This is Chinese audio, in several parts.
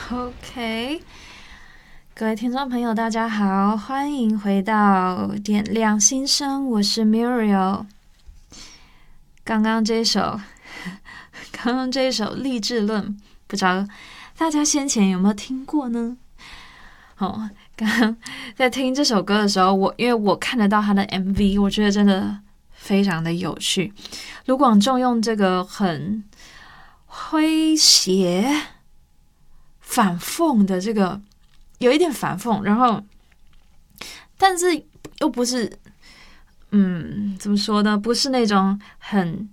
OK，各位听众朋友，大家好，欢迎回到点亮心声，我是 Muriel。刚刚这一首励志论，不知道大家先前有没有听过呢？刚刚在听这首歌的时候，因为我看得到他的 MV， 我觉得真的非常的有趣。卢广仲用这个很诙谐、反讽的这个，有一点反讽，然后但是又不是，怎么说呢？不是那种很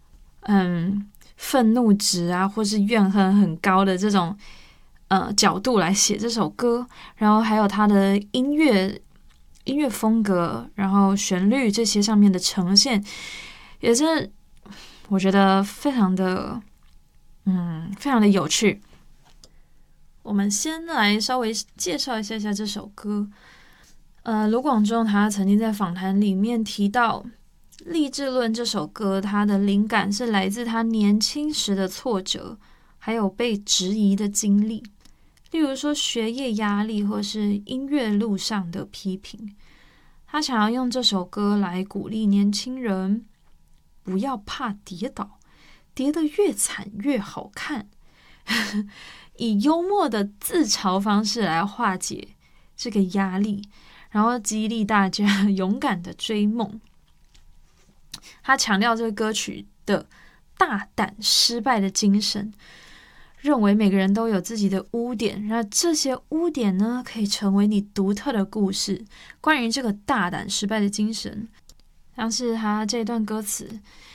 愤怒值啊，或是怨恨很高的这种角度来写这首歌，然后还有它的音乐风格，然后旋律这些上面的呈现，也是我觉得非常的有趣。我们先来稍微介绍一下这首歌。卢广仲他曾经在访谈里面提到，《励志论》这首歌，他的灵感是来自他年轻时的挫折，还有被质疑的经历，例如说学业压力或是音乐路上的批评。他想要用这首歌来鼓励年轻人，不要怕跌倒，跌得越惨越好看。以幽默的自嘲方式来化解这个压力，然后激励大家勇敢的追梦。他强调这个歌曲的大胆失败的精神，认为每个人都有自己的污点，那这些污点呢，可以成为你独特的故事。关于这个大胆失败的精神，像是他这段歌词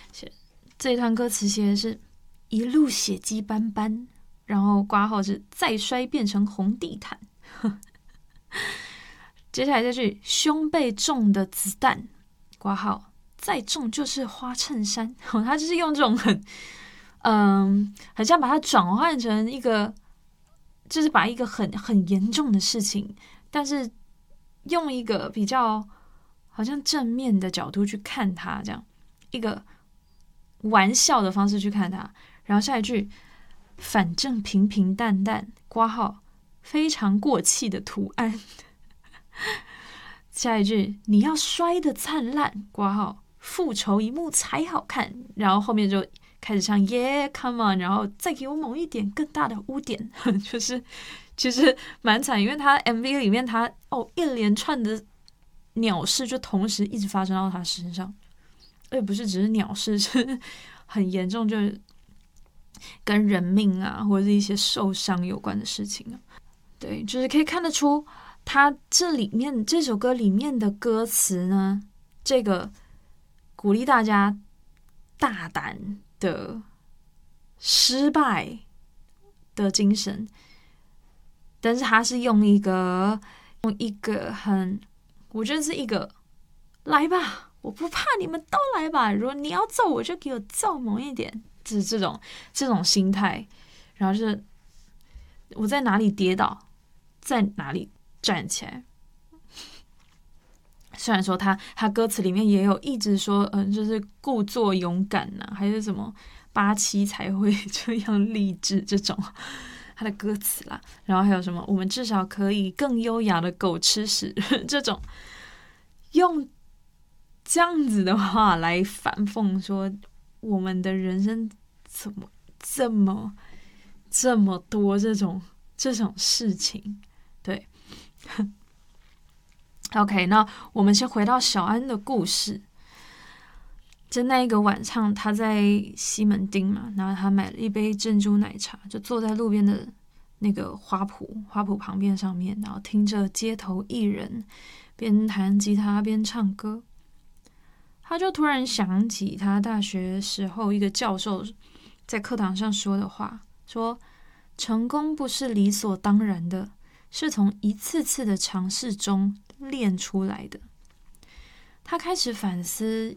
写的是一路血迹斑斑，然后括号是再摔变成红地毯。接下来这句胸被中的子弹，括号再中就是花衬衫。他就是用这种很像把它转换成一个，就是把一个很严重的事情，但是用一个比较好像正面的角度去看它，这样一个玩笑的方式去看它。然后下一句反正平平淡淡，括号非常过气的图案。下一句你要摔得灿烂，括号复仇一幕才好看。然后后面就开始唱 Yeah come on， 然后再给我某一点更大的污点。就是其实蛮惨，因为他 MV 里面他一连串的鸟事就同时一直发生到他身上，而且不是只是鸟事，是很严重，就是跟人命啊或者是一些受伤有关的事情。对，就是可以看得出他这首歌里面的歌词呢，这个鼓励大家大胆的失败的精神，但是他是用一个我觉得是一个来吧，我不怕，你们都来吧，如果你要揍我就给我揍猛一点，就是这种心态。然后就是我在哪里跌倒，在哪里站起来。虽然说他歌词里面也有一直说，就是故作勇敢啊，还是什么87才会这样励志这种他的歌词啦。然后还有什么我们至少可以更优雅的狗吃屎这种，用这样子的话来反讽说我们的人生怎么这么多这种事情。对。OK， 那我们先回到小安的故事。在那一个晚上，他在西门町嘛，然后他买了一杯珍珠奶茶，就坐在路边的那个花圃旁边上面，然后听着街头艺人边弹吉他边唱歌。他就突然想起他大学时候一个教授在课堂上说的话，说成功不是理所当然的，是从一次次的尝试中练出来的。他开始反思